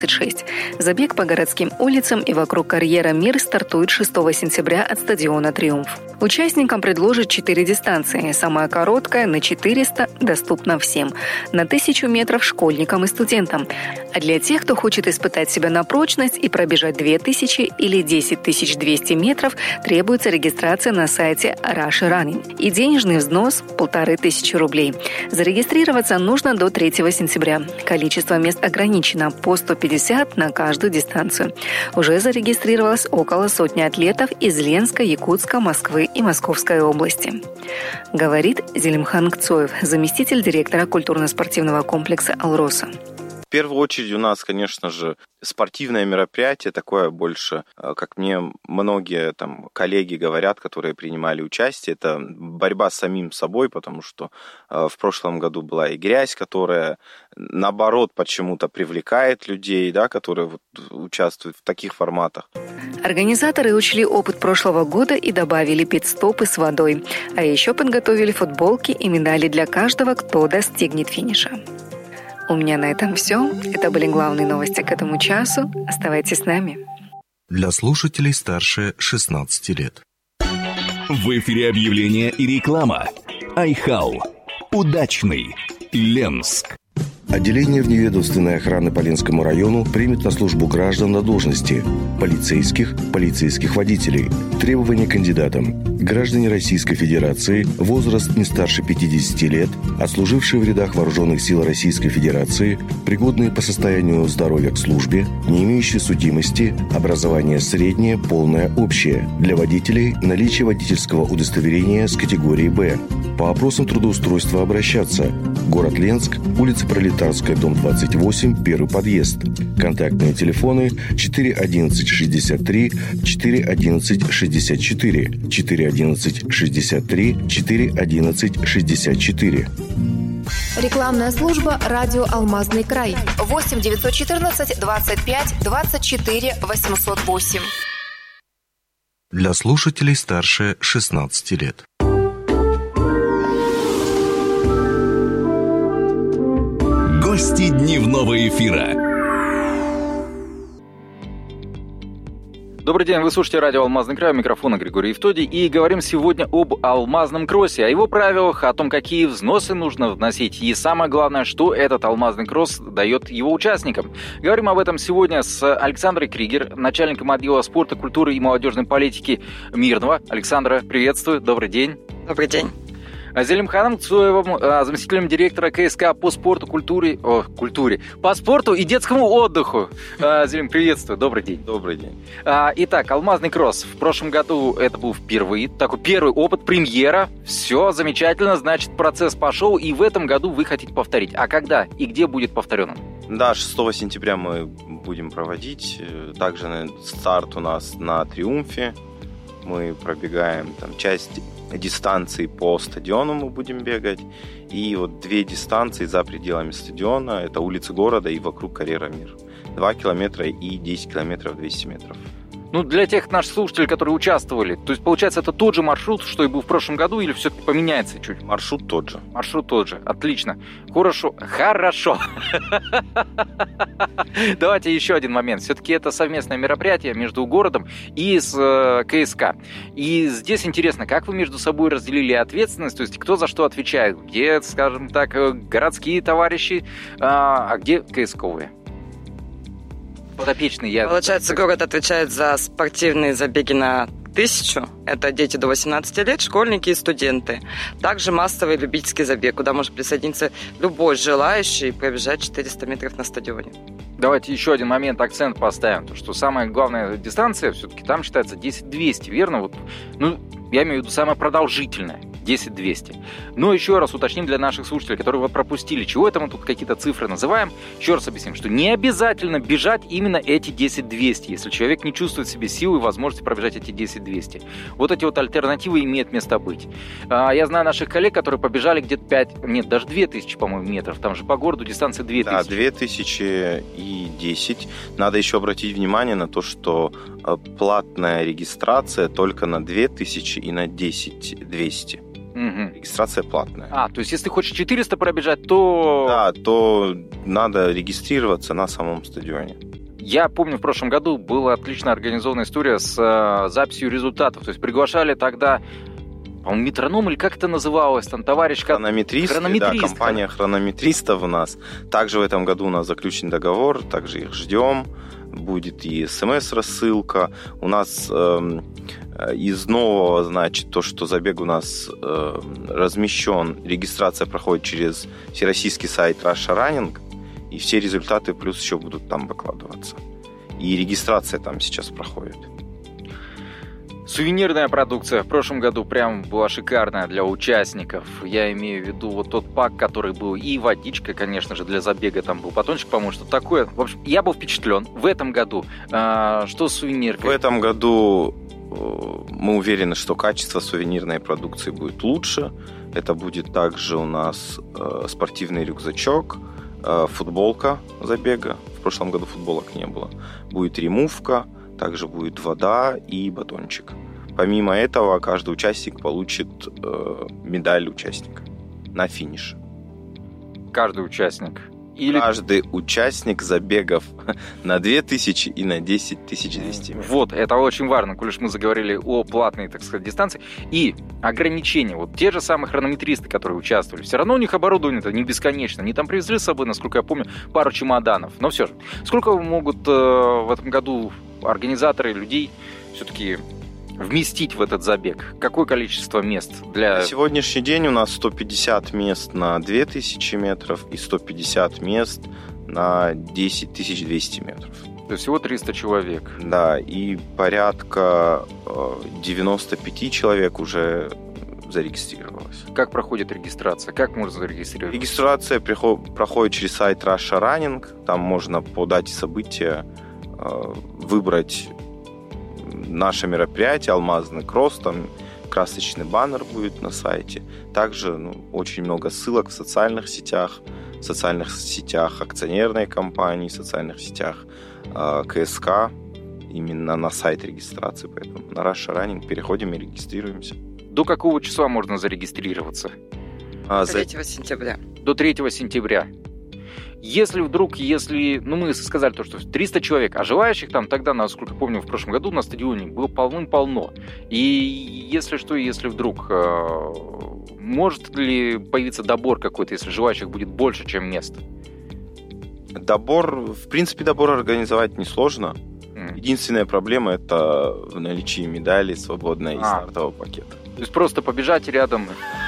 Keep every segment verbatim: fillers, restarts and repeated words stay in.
шесть. Забег по городским улицам и вокруг карьера «Мир» стартует шестого сентября от стадиона «Триумф». Участникам предложат четыре дистанции. Самая короткая на четыреста доступна всем. На тысячу метров школьникам и студентам. А для тех, кто хочет испытать себя на прочность и пробежать две тысячи или десять тысяч двести метров, требуется регистрация на сайте Russia Running и денежный взнос – полторы тысячи рублей. Зарегистрироваться нужно до третьего сентября. Количество мест ограничено – по сто пятьдесят на каждую дистанцию. Уже зарегистрировалось около сотни атлетов из Ленска, Якутска, Москвы и Московской области. Говорит Зелимхан Кцоев, заместитель директора культурно-спортивного комплекса «Алроса». В первую очередь у нас, конечно же, спортивное мероприятие, такое больше, как мне многие там коллеги говорят, которые принимали участие, это борьба с самим собой, потому что в прошлом году была и грязь, которая, наоборот, почему-то привлекает людей, да, которые вот участвуют в таких форматах. Организаторы учли опыт прошлого года и добавили пит-стопы с водой, а еще подготовили футболки и медали для каждого, кто достигнет финиша. У меня на этом все. Это были главные новости к этому часу. Оставайтесь с нами. Для слушателей старше шестнадцати лет. В эфире объявление и реклама. Айхау. Удачный. Ленск. Отделение вневедомственной охраны по Ленскому району примет на службу граждан на должности полицейских, полицейских водителей. Требования к кандидатам. Граждане Российской Федерации, возраст не старше пятидесяти лет, отслужившие в рядах Вооруженных сил Российской Федерации, пригодные по состоянию здоровья к службе, не имеющие судимости, образование среднее, полное, общее. Для водителей наличие водительского удостоверения с категории «Б». По вопросам трудоустройства обращаться. Город Ленск, улица Пролетарская, дом двадцать восемь, первый подъезд. Контактные телефоны четыре одиннадцать шестьдесят три, четыре одиннадцать шестьдесят четыре, четыре одиннадцать шестьдесят три, четыре одиннадцать шестьдесят четыре. Рекламная служба «Радио Алмазный край». восемь девятьсот четырнадцать двадцать пять двадцать четыре восемьсот восемь. Для слушателей старше шестнадцати лет. Гости дневного эфира. Добрый день, вы слушаете радио «Алмазный край», у микрофона Григорий Евтодий, и говорим сегодня об алмазном кроссе, о его правилах, о том, какие взносы нужно вносить, и самое главное, что этот алмазный кросс дает его участникам. Говорим об этом сегодня с Александрой Кригер, начальником отдела спорта, культуры и молодежной политики Мирного. Александра, приветствую, добрый день. Добрый день. Зелимханом Кцоевым, заместителем директора КСК по спорту, культуре, о, культуре, по спорту и детскому отдыху. Зелим, приветствую, добрый день. Добрый день. Итак, алмазный кросс. В прошлом году это был впервые, такой первый опыт, премьера. Все замечательно, значит, процесс пошел, и в этом году вы хотите повторить. А когда и где будет повторено? Да, шестого сентября мы будем проводить. Также старт у нас на Триумфе. Мы пробегаем там часть дистанции по стадиону мы будем бегать. И вот две дистанции за пределами стадиона. Это улицы города и вокруг карьера «Мир». два километра и десять километров двести метров. Ну, для тех наших слушателей, которые участвовали, то есть, получается, это тот же маршрут, что и был в прошлом году, или все-таки поменяется чуть? Маршрут тот же. Маршрут тот же. Отлично. Хорошо. Хорошо. Давайте еще один момент. Все-таки это совместное мероприятие между городом и с э, КСК. И здесь интересно, как вы между собой разделили ответственность, то есть кто за что отвечает? Где, скажем так, городские товарищи, а где КСКовые? Подопечный я... Получается, город отвечает за спортивные забеги на тысячу. Это дети до восемнадцати лет, школьники и студенты. Также массовый любительский забег, куда может присоединиться любой желающий и пробежать четыреста метров на стадионе. Давайте еще один момент, акцент поставим. То, что самая главная дистанция, все-таки там считается десять двести, верно? Вот, ну, я имею в виду самая продолжительная. десять двести. Но еще раз уточним для наших слушателей, которые вот пропустили, чего это мы тут какие-то цифры называем. Еще раз объясним, что не обязательно бежать именно эти десять двести, если человек не чувствует в себе силы и возможности пробежать эти десять двести. Вот эти вот альтернативы имеют место быть. Я знаю наших коллег, которые побежали где-то пять, нет, даже две тысячи, по-моему, метров. Там же по городу дистанция две тысячи. Да, две тысячи и десять. Надо еще обратить внимание на то, что платная регистрация только на две тысячи и на десять двести. Угу. Регистрация платная. А, то есть если ты хочешь четыреста пробежать, то... Да, то надо регистрироваться на самом стадионе. Я помню, в прошлом году была отлично организована история с э, записью результатов. То есть приглашали тогда, по-моему, метроном, или как это называлось, там товарищ... Хронометристы, Хронометрист, да, компания хронометристов у нас. Также в этом году у нас заключен договор, также их ждем. Будет и смс-рассылка. У нас э, из нового, значит, то, что забег у нас э, размещен, регистрация проходит через всероссийский сайт Russia Running, и все результаты плюс еще будут там выкладываться. И регистрация там сейчас проходит. Сувенирная продукция в прошлом году прям была шикарная для участников. Я имею в виду вот тот пак, который был, и водичка, конечно же, для забега там был батончик, по-моему, что такое. В общем, я был впечатлен. В этом году э, что с сувениркой? В этом году э, мы уверены, что качество сувенирной продукции будет лучше. Это будет также у нас э, спортивный рюкзачок, э, футболка забега. В прошлом году футболок не было. Будет ремувка. Также будет вода и батончик. Помимо этого, каждый участник получит э, медаль участника на финише. Каждый участник? Или... Каждый участник забегов на две тысячи и на десять тысяч двести метров. Вот, это очень важно, коль уж мы заговорили о платной, так сказать, дистанции. И ограничения. Вот те же самые хронометристы, которые участвовали, все равно у них оборудование-то не бесконечно. Они там привезли с собой, насколько я помню, пару чемоданов. Но все же, сколько могут э, в этом году организаторы, людей все-таки вместить в этот забег? Какое количество мест для... На сегодняшний день у нас сто пятьдесят мест на две тысячи метров и сто пятьдесят мест на десять тысяч двести метров. То есть всего триста человек. Да, и порядка девяносто пять человек уже зарегистрировалось. Как проходит регистрация? Как можно зарегистрироваться? Регистрация проходит через сайт Russia Running. Там можно по дате события выбрать наше мероприятие, алмазный кросс, там красочный баннер будет на сайте. Также ну, очень много ссылок в социальных сетях, в социальных сетях акционерной компании, в социальных сетях э, КСК, именно на сайт регистрации. Поэтому на Russia Running переходим и регистрируемся. До какого числа можно зарегистрироваться? А, третьего сентября. До третьего сентября. Если вдруг, если, ну мы сказали то, что триста человек, а желающих там тогда, насколько помню, в прошлом году на стадионе было полным-полно. И если что, если вдруг, э, может ли появиться добор какой-то, если желающих будет больше, чем мест? Добор, в принципе, добор организовать несложно. Mm. Единственная проблема – это в наличии медали свободной из а. стартового пакета. То есть просто побежать рядом.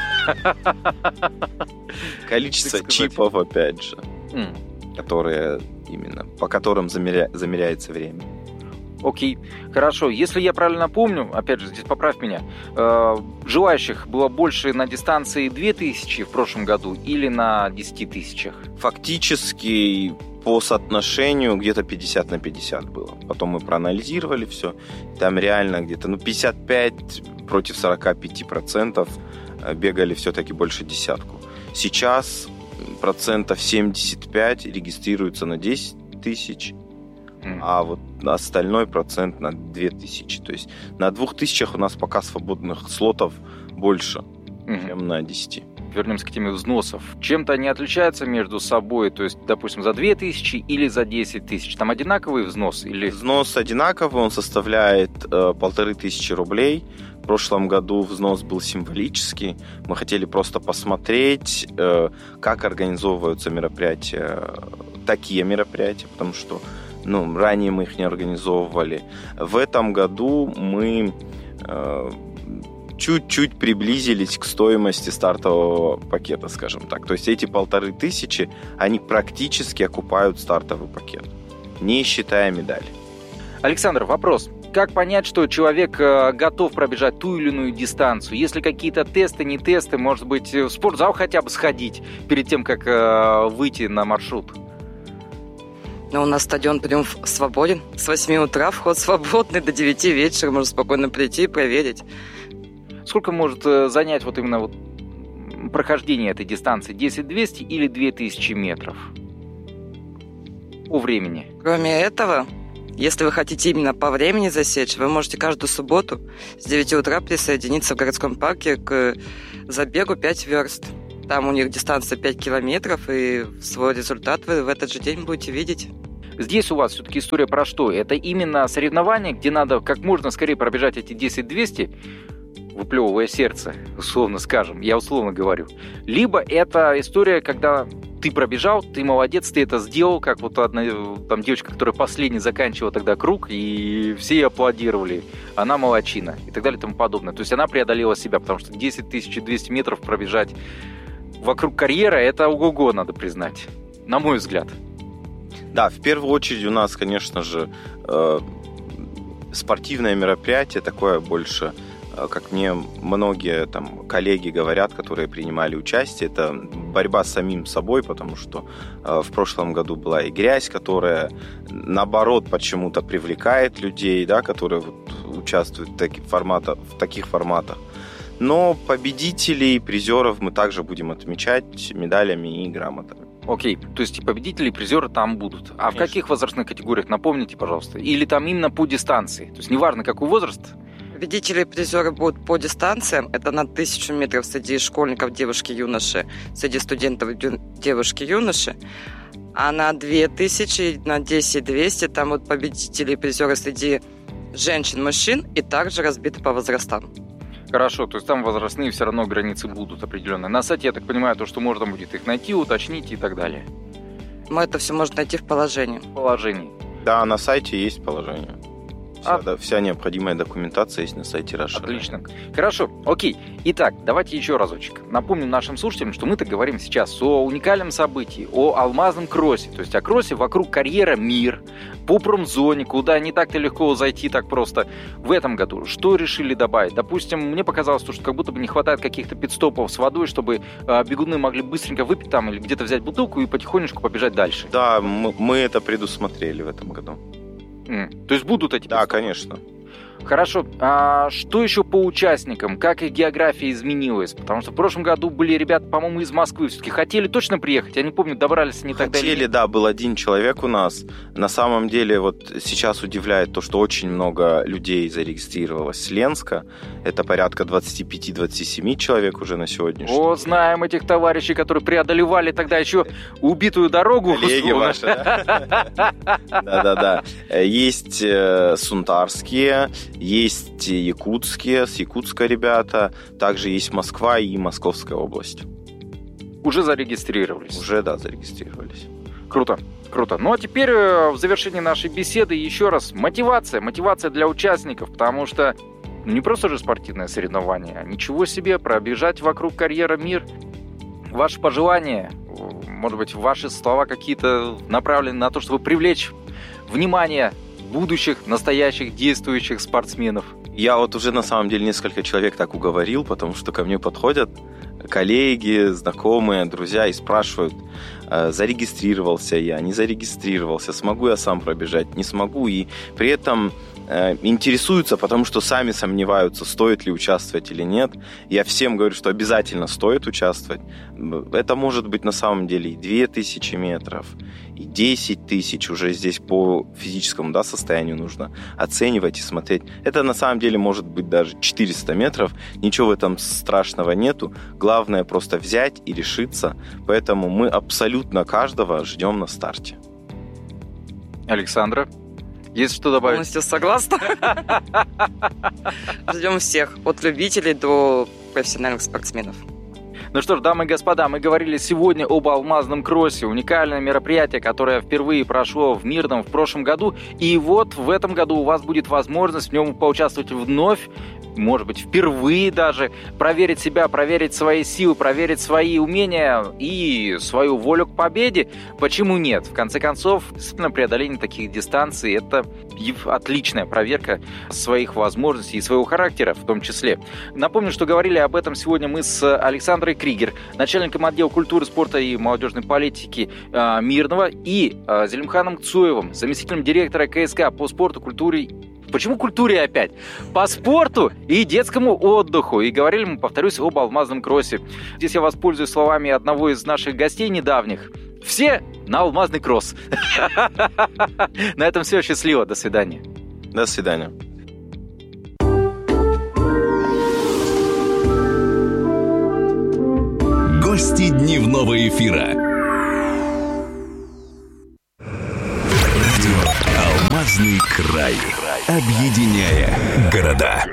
Количество чипов, опять же. Mm. которые именно, по которым замеря... замеряется время. Окей, хорошо. Если я правильно помню, опять же, здесь поправь меня, э, желающих было больше на дистанции две тысячи в прошлом году или на десять тысячах? Фактически по соотношению где-то пятьдесят на пятьдесят было. Потом мы проанализировали все. Там реально где-то ну, пятьдесят пять против сорок пять процентов бегали все-таки больше десятку. Сейчас процентов семьдесят пять регистрируются на десять тысяч, mm. а вот остальной процент на две тысячи. То есть на двух тысячах у нас пока свободных слотов больше, mm-hmm. чем на десяти. Вернемся к теме взносов. Чем-то они отличаются между собой? То есть, допустим, за две тысячи или за десять тысяч? Там одинаковый взнос? Или... Взнос одинаковый, он составляет э, полторы тысячи рублей. В прошлом году взнос был символический. Мы хотели просто посмотреть, э, как организовываются мероприятия, такие мероприятия, потому что ну, ранее мы их не организовывали. В этом году мы э, чуть-чуть приблизились к стоимости стартового пакета, скажем так. То есть эти полторы тысячи, они практически окупают стартовый пакет, не считая медали. Александр, вопрос. Как понять, что человек готов пробежать ту или иную дистанцию? Есть ли какие-то тесты, не тесты? Может быть, в спортзал хотя бы сходить перед тем, как выйти на маршрут? Но у нас стадион «Триумф» свободен. С восьми утра вход свободный, до девяти вечера можно спокойно прийти и проверить. Сколько может занять вот именно вот прохождение этой дистанции? десять двести или две тысячи метров? По времени. Кроме этого... Если вы хотите именно по времени засечь, вы можете каждую субботу с девяти утра присоединиться в городском парке к забегу пять верст. Там у них дистанция пять километров, и свой результат вы в этот же день будете видеть. здесь у вас все-таки история про что? Это именно соревнование, где надо как можно скорее пробежать эти десять двести, выплевывая сердце, условно скажем, я условно говорю. Либо это история, когда ты пробежал, ты молодец, ты это сделал, как вот одна там девочка, которая последней заканчивала тогда круг, и все ей аплодировали. Она молодчина, и так далее, и тому подобное. То есть она преодолела себя, потому что десять тысяч двести метров пробежать вокруг карьера, это ого-го, надо признать, на мой взгляд. Да, в первую очередь у нас, конечно же, э, спортивное мероприятие такое больше, как мне многие там коллеги говорят, которые принимали участие, это борьба с самим собой, потому что э, в прошлом году была и грязь, которая наоборот почему-то привлекает людей, да, которые вот, участвуют в таких форматах, в таких форматах. Но победителей, призеров мы также будем отмечать медалями и грамотами. Окей, то есть и победители, и призеры там будут. А Конечно. В каких возрастных категориях, напомните, пожалуйста? Или там именно по дистанции? То есть неважно, какой возраст? Победители и призеры будут по дистанциям. Это на тысячу метров среди школьников, девушки, юноши, среди студентов, девушки, юноши. А на две тысячи, на десять двести там вот победители и призеры среди женщин, мужчин, и также разбиты по возрастам. Хорошо, то есть там возрастные все равно границы будут определенные. На сайте, я так понимаю, то, что можно будет их найти, уточнить и так далее. Но это все можно найти в положении. В положении. Да, на сайте есть положение. Вся, а... да, вся необходимая документация есть на сайте Russia. Отлично. Хорошо, окей. Итак, давайте еще разочек. Напомню нашим слушателям, что мы-то говорим сейчас о уникальном событии, о алмазном кроссе. То есть о кроссе вокруг карьера «Мир», по промзоне, куда не так-то легко зайти так просто. В этом году что решили добавить? Допустим, мне показалось, что как будто бы не хватает каких-то пит-стопов с водой, чтобы э, бегуны могли быстренько выпить там или где-то взять бутылку и потихонечку побежать дальше. Да, мы, мы это предусмотрели в этом году. Mm. То есть будут эти Да, пит-стопы? конечно. Хорошо. А что еще по участникам? Как их география изменилась? Потому что в прошлом году были ребята, по-моему, из Москвы. Все-таки хотели точно приехать? Я не помню, добрались они тогда. Хотели, да, был один человек у нас. На самом деле, вот сейчас удивляет то, что очень много людей зарегистрировалось с Ленска. Это порядка двадцать пять - двадцать семь человек уже на сегодняшний день. О, знаем этих товарищей, которые преодолевали тогда еще убитую дорогу. Коллеги ваши, да? Да-да-да. Есть сунтарские, есть якутские, с Якутска ребята, также есть Москва и Московская область. Уже зарегистрировались? Уже, да, зарегистрировались. Круто, круто. Ну а теперь в завершении нашей беседы еще раз мотивация, мотивация для участников, потому что ну, не просто же спортивное соревнование, а ничего себе, пробежать вокруг карьера «Мир». Ваши пожелания, может быть, ваши слова какие-то направлены на то, чтобы привлечь внимание будущих, настоящих, действующих спортсменов? Я вот уже на самом деле несколько человек так уговорил, потому что ко мне подходят коллеги, знакомые, друзья и спрашивают, зарегистрировался я, не зарегистрировался, смогу я сам пробежать, не смогу, и при этом интересуются, потому что сами сомневаются, стоит ли участвовать или нет. Я всем говорю, что обязательно стоит участвовать. Это может быть на самом деле и две тысячи метров, и десять тысяч. Уже здесь по физическому, да, состоянию нужно оценивать и смотреть. Это на самом деле может быть даже четыреста метров. Ничего в этом страшного нету. Главное просто взять и решиться. Поэтому мы абсолютно каждого ждем на старте. Александра, есть что добавить? Полностью согласна. Ждем всех, от любителей до профессиональных спортсменов. Ну что ж, дамы и господа, мы говорили сегодня об алмазном кроссе, уникальное мероприятие, которое впервые прошло в Мирном в прошлом году. И вот в этом году у вас будет возможность в нем поучаствовать вновь, может быть, впервые даже, проверить себя, проверить свои силы, проверить свои умения и свою волю к победе. Почему нет? В конце концов, действительно, преодоление таких дистанций – это отличная проверка своих возможностей и своего характера в том числе. Напомню, что говорили об этом сегодня мы с Александрой Кригер, начальником отдела культуры, спорта и молодежной политики э, Мирного, и э, Зелимханом Цоевым, заместителем директора ка эс ка по спорту, культуре. Почему культуре опять? По спорту и детскому отдыху. И говорили мы, повторюсь, об алмазном кроссе. Здесь я воспользуюсь словами одного из наших гостей недавних. Все на алмазный кросс. На этом все. Счастливо. До свидания. До свидания. Гости дневного эфира. Алмазный край. Объединяя города.